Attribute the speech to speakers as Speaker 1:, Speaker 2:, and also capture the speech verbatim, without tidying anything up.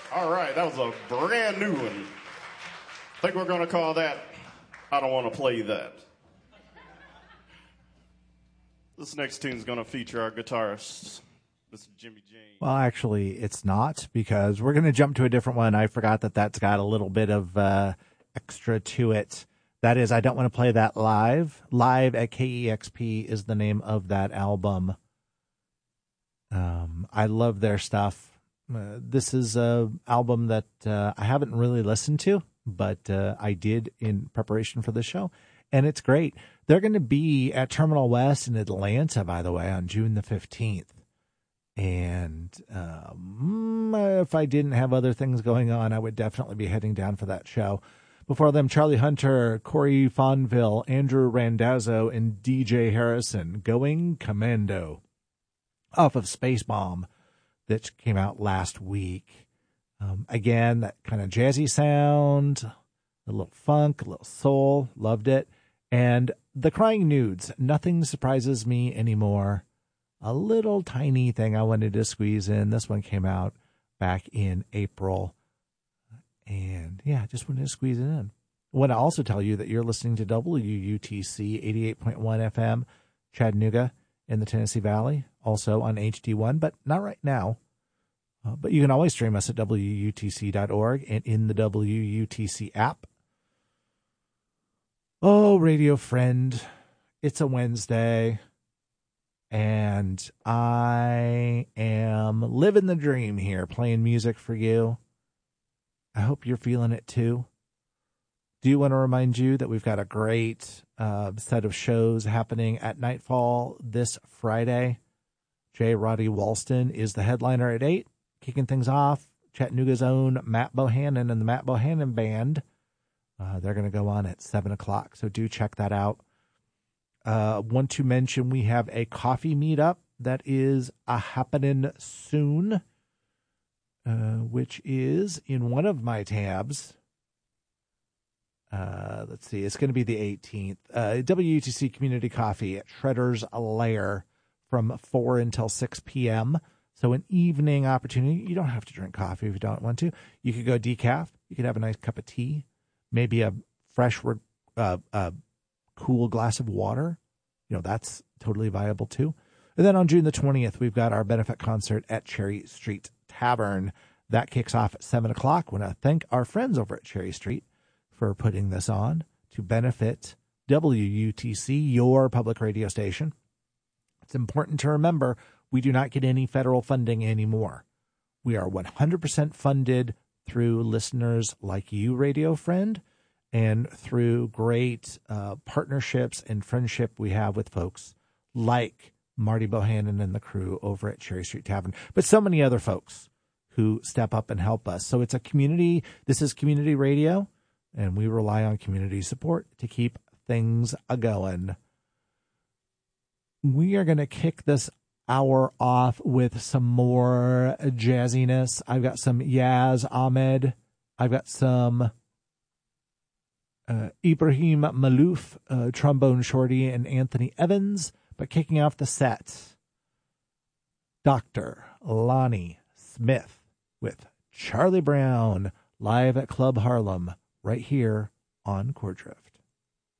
Speaker 1: All right, that was a brand new one. I think we're going to call that I Don't Want to Play That. This next tune is going to feature our guitarist, Mister Jimmy James.
Speaker 2: Well, actually, it's not, because we're going to jump to a different one. I forgot that that's got a little bit of uh, extra to it. That is, I Don't Want to Play That Live. Live at K E X P is the name of that album. Um, I love their stuff. Uh, this is an album that uh, I haven't really listened to, but uh, I did in preparation for the show, and it's great. They're going to be at Terminal West in Atlanta, by the way, on June the fifteenth. And um, if I didn't have other things going on, I would definitely be heading down for that show. Before them, Charlie Hunter, Corey Fonville, Andrew Randazzo, and D J Harrison, Going Commando, off of Space Bomb, that came out last week. Um, again, that kind of jazzy sound, a little funk, a little soul, loved it. And The Crying Nudes, Nothing Surprises Me Anymore. A little tiny thing I wanted to squeeze in. This one came out back in April. And yeah, just wanted to squeeze it in. I want to also tell you that you're listening to W U T C eighty-eight point one F M, Chattanooga in the Tennessee Valley, also on H D one, but not right now. Uh, but you can always stream us at W U T C dot org and in the W U T C app. Oh, radio friend, it's a Wednesday, and I am living the dream here, playing music for you. I hope you're feeling it too. Do you want to remind you that we've got a great uh, set of shows happening at Nightfall this Friday. J. Roddy Walston is the headliner at eight, kicking things off. Chattanooga's own Matt Bohannon and the Matt Bohannon Band. Uh, they're going to go on at seven o'clock, so do check that out. Uh, want to mention we have a coffee meetup that is a happening soon, uh, which is in one of my tabs. Uh, let's see, it's going to be the eighteenth. Uh, W U T C Community Coffee at Shredder's Lair from four until six p.m. So an evening opportunity. You don't have to drink coffee if you don't want to. You could go decaf. You could have a nice cup of tea, maybe a fresh, uh, uh, cool glass of water. You know, that's totally viable too. And then on June the twentieth, we've got our benefit concert at Cherry Street Tavern. That kicks off at seven o'clock. I want to thank our friends over at Cherry Street for putting this on to benefit W U T C, your public radio station. It's important to remember we do not get any federal funding anymore. We are one hundred percent funded through listeners like you, radio friend, and through great uh, partnerships and friendship we have with folks like Marty Bohannon and the crew over at Cherry Street Tavern, but so many other folks who step up and help us. So it's a community, this is community radio, and we rely on community support to keep things a-going. We are going to kick this hour off with some more jazziness. I've got some Yaz Ahmed. I've got some uh, Ibrahim Malouf, uh, trombone shorty, and Anthony Evans. But kicking off the set, Doctor Lonnie Smith with Charlie Brown live at Club Harlem right here on Chord Drift.